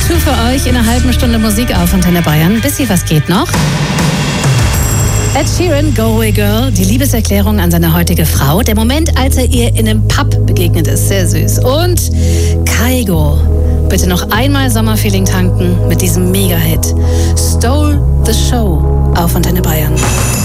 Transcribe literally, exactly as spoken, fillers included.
zwei für euch in einer halben Stunde Musik auf Antenne Bayern. Bisschen was geht noch. Ed Sheeran, Go Away Girl, die Liebeserklärung an seine heutige Frau. Der Moment, als er ihr in einem Pub begegnet ist, sehr süß. Und Kygo, bitte noch einmal Sommerfeeling tanken mit diesem Mega-Hit. Stole the Show auf Antenne Bayern.